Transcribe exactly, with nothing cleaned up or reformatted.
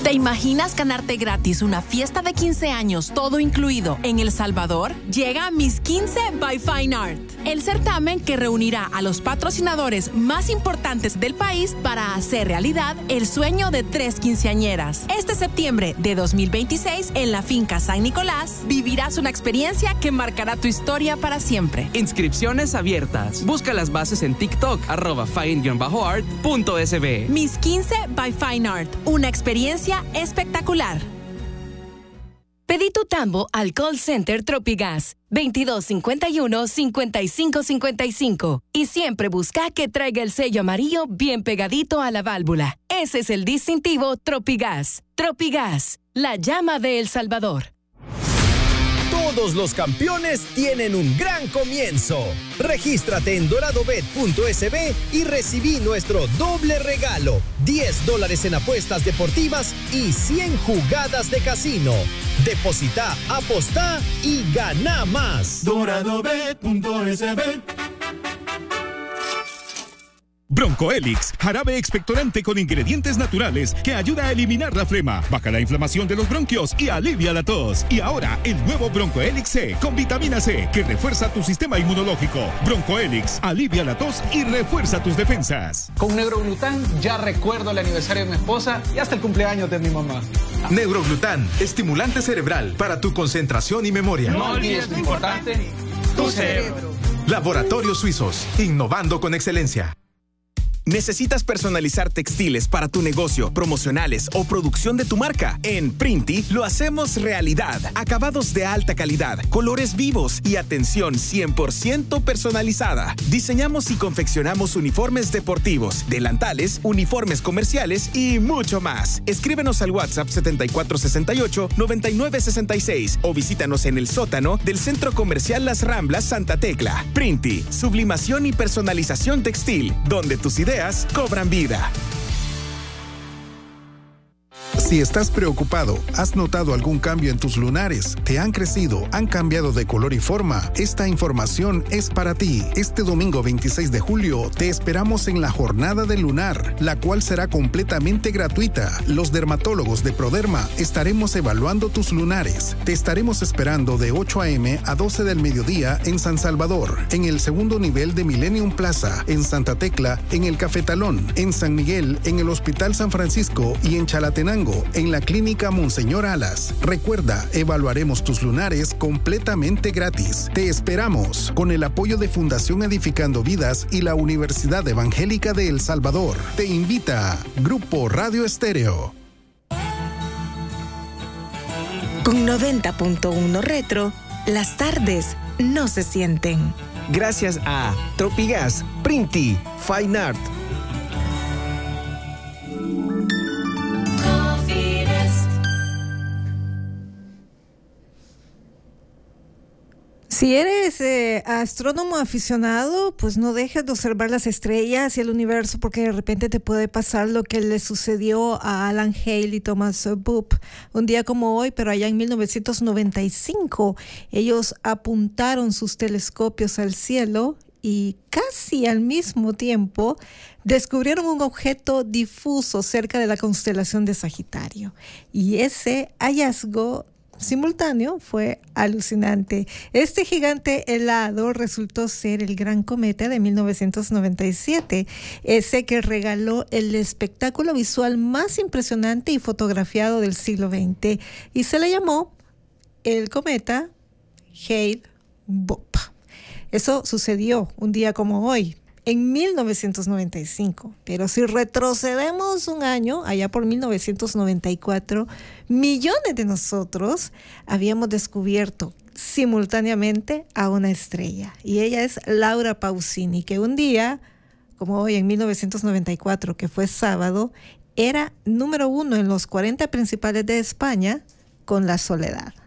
¿Te imaginas ganarte gratis una fiesta de quince años, todo incluido, en El Salvador? Llega Miss quince by Fine Art, el certamen que reunirá a los patrocinadores más importantes del país para hacer realidad el sueño de tres quinceañeras. Este septiembre de dos mil veintiséis, en la finca San Nicolás, vivirás una experiencia que marcará tu historia para siempre. Inscripciones abiertas. Busca las bases en TikTok, arroba fine-art punto s b. Miss quince by Fine Art, una experiencia espectacular. Pedí tu tambo al call center Tropigas veintidós cincuenta y uno, cincuenta y cinco cincuenta y cinco y siempre busca que traiga el sello amarillo bien pegadito a la válvula. Ese es el distintivo Tropigas. Tropigas, la llama de El Salvador. Todos los campeones tienen un gran comienzo. Regístrate en doradobet punto s b y recibí nuestro doble regalo. diez dólares en apuestas deportivas y cien jugadas de casino. Deposita, apostá y gana más. doradobet punto s b. Broncoelix, jarabe expectorante con ingredientes naturales que ayuda a eliminar la flema, baja la inflamación de los bronquios y alivia la tos. Y ahora, el nuevo Broncoelix C, con vitamina C, que refuerza tu sistema inmunológico. Broncoelix, alivia la tos y refuerza tus defensas. Con Neuroglután ya recuerdo el aniversario de mi esposa y hasta el cumpleaños de mi mamá. Neuroglután, estimulante cerebral para tu concentración y memoria. No olvides lo importante, tu cerebro. Laboratorios Suizos, innovando con excelencia. ¿Necesitas personalizar textiles para tu negocio, promocionales o producción de tu marca? En Printi lo hacemos realidad. Acabados de alta calidad, colores vivos y atención cien por ciento personalizada. Diseñamos y confeccionamos uniformes deportivos, delantales, uniformes comerciales y mucho más. Escríbenos al WhatsApp setenta y cuatro sesenta y ocho, noventa y nueve sesenta y seis o visítanos en el sótano del Centro Comercial Las Ramblas Santa Tecla. Printi, sublimación y personalización textil, donde tus ideas cobran vida. Si estás preocupado, has notado algún cambio en tus lunares, te han crecido, han cambiado de color y forma, esta información es para ti. Este domingo veintiséis de julio te esperamos en la Jornada del Lunar, la cual será completamente gratuita. Los dermatólogos de Proderma estaremos evaluando tus lunares. Te estaremos esperando de ocho a eme a doce del mediodía en San Salvador, en el segundo nivel de Millennium Plaza, en Santa Tecla, en el Cafetalón, en San Miguel, en el Hospital San Francisco y en Chalatenango, en la Clínica Monseñor Alas. Recuerda, evaluaremos tus lunares completamente gratis. Te esperamos con el apoyo de Fundación Edificando Vidas y la Universidad Evangélica de El Salvador. Te invita Grupo Radio Estéreo. Con noventa punto uno Retro, las tardes no se sienten. Gracias a Tropigas, Printi, Fine Art. Si eres eh, astrónomo aficionado, pues no dejes de observar las estrellas y el universo, porque de repente te puede pasar lo que le sucedió a Alan Hale y Thomas Boop un día como hoy, pero allá en mil novecientos noventa y cinco. Ellos apuntaron sus telescopios al cielo y casi al mismo tiempo descubrieron un objeto difuso cerca de la constelación de Sagitario. Y ese hallazgo simultáneo fue alucinante. Este gigante helado resultó ser el Gran Cometa de mil novecientos noventa y siete, ese que regaló el espectáculo visual más impresionante y fotografiado del siglo veinte, y se le llamó el cometa Hale-Bopp. Eso sucedió un día como hoy, en mil novecientos noventa y cinco, pero si retrocedemos un año, allá por mil novecientos noventa y cuatro, millones de nosotros habíamos descubierto simultáneamente a una estrella, y ella es Laura Pausini, que un día, como hoy en mil novecientos noventa y cuatro, que fue sábado, era número uno en los cuarenta principales de España con La Soledad.